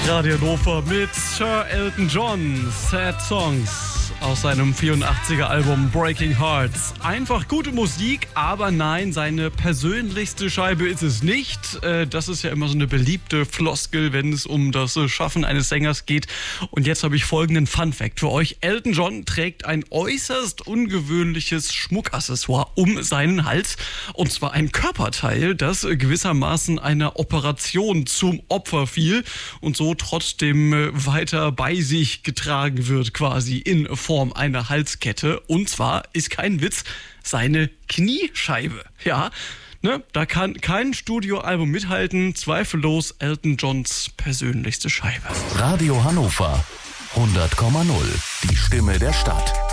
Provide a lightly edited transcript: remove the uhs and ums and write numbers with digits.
Radio Hannover mit Sir Elton John, Sad Songs aus seinem 84er Album Breaking Hearts. Einfach gute Musik, aber nein, seine persönlichste Scheibe ist es nicht. Das ist ja immer so eine beliebte Floskel, wenn es um das Schaffen eines Sängers geht. Und jetzt habe ich folgenden Funfact für euch. Elton John trägt ein äußerst ungewöhnliches Schmuckaccessoire um seinen Hals. Und zwar ein Körperteil, das gewissermaßen einer Operation zum Opfer fiel und so trotzdem weiter bei sich getragen wird, quasi in Form einer Halskette. Und zwar ist kein Witz, seine Kniescheibe. Ja, ne, da kann kein Studioalbum mithalten. Zweifellos Elton Johns persönlichste Scheibe. Radio Hannover 100,0. Die Stimme der Stadt.